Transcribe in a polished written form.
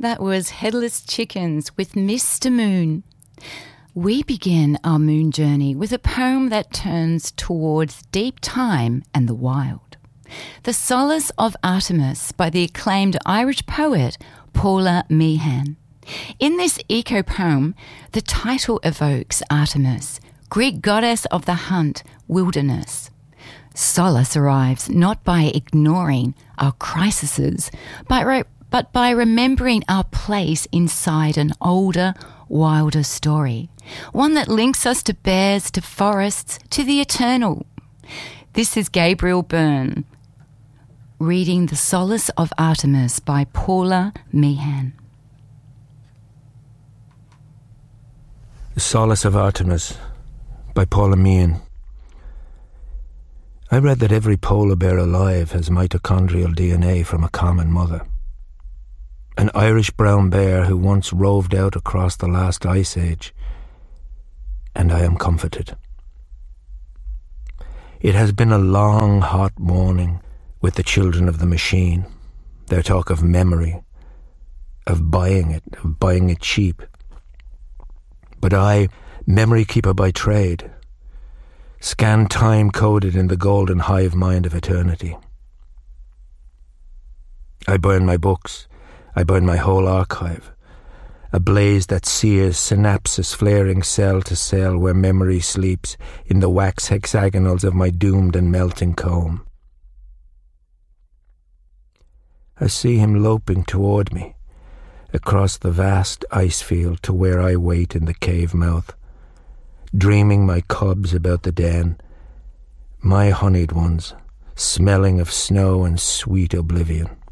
That was Headless Chickens with Mr. Moon. We begin our moon journey with a poem that turns towards deep time and the wild. The Solace of Artemis by the acclaimed Irish poet Paula Meehan. In this eco-poem, the title evokes Artemis, Greek goddess of the hunt, wilderness. Solace arrives not by ignoring our crises, but by remembering our place inside an older, wilder story, one that links us to bears, to forests, to the eternal. This is Gabriel Byrne, reading The Solace of Artemis by Paula Meehan. The Solace of Artemis by Paula Meehan. I read that every polar bear alive has mitochondrial DNA from a common mother. An Irish brown bear who once roved out across the last ice age, and I am comforted. It has been a long, hot morning with the children of the machine. Their talk of memory, of buying it cheap. But I, memory keeper by trade, scan time coded in the golden hive mind of eternity. I burn my books, I burn my whole archive, a blaze that sears synapses flaring cell to cell where memory sleeps in the wax hexagonals of my doomed and melting comb. I see him loping toward me, across the vast ice field to where I wait in the cave mouth, dreaming my cubs about the den, my honeyed ones, smelling of snow and sweet oblivion.